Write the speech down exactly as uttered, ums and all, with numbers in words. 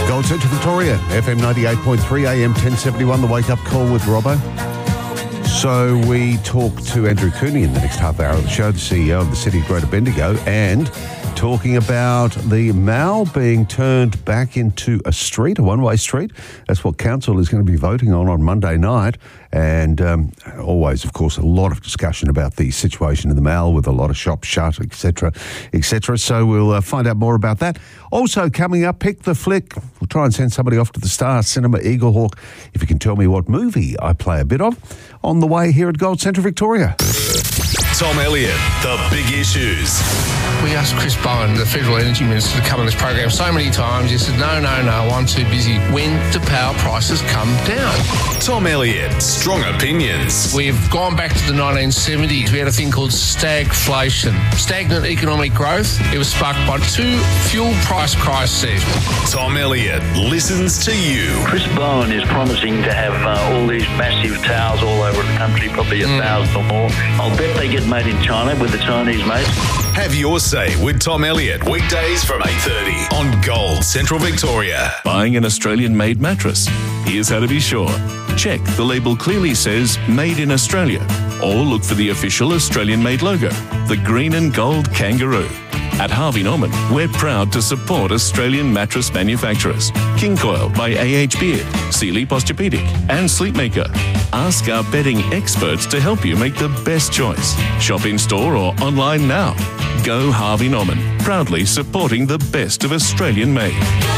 Gold Central Victoria, F M ninety-eight point three, A M ten seventy-one, the wake-up call with Robbo. So we talk to Andrew Cooney in the next half hour of the show, the C E O of the City of Greater Bendigo, and talking about the Mall being turned back into a street, a one-way street. That's what Council is going to be voting on on Monday night. And um, always, of course, a lot of discussion about the situation in the Mall with a lot of shops shut, et cetera, et cetera. So we'll uh, find out more about that. Also coming up, Pick the Flick. We'll try and send somebody off to the Star Cinema Eaglehawk if you can tell me what movie I play a bit of on the way here at Gold Central Victoria. Tom Elliott, The Big Issues. We asked Chris Bowen, the Federal Energy Minister, to come on this program so many times. He said, no, no, no, I'm too busy. When do power prices come down? Tom Elliott, Strong Opinions. We've gone back to the nineteen seventies. We had a thing called stagflation, stagnant economic growth. It was sparked by two fuel price crises. Tom Elliott listens to you. Chris Bowen is promising to have uh, all these massive towers all over the country, probably a mm. thousand or more. I'll bet they get made in China with the Chinese mates. Have your say with Tom Elliott, weekdays from eight thirty on Gold Central Victoria. Buying an Australian-made mattress? Here's how to be sure. Check the label clearly says Made in Australia, or look for the official Australian-made logo, the green and gold kangaroo. At Harvey Norman, we're proud to support Australian mattress manufacturers. King Coil by A H Beard, Sealy Posturepedic and Sleepmaker. Ask our bedding experts to help you make the best choice. Shop in store or online now. Go Harvey Norman, proudly supporting the best of Australian made.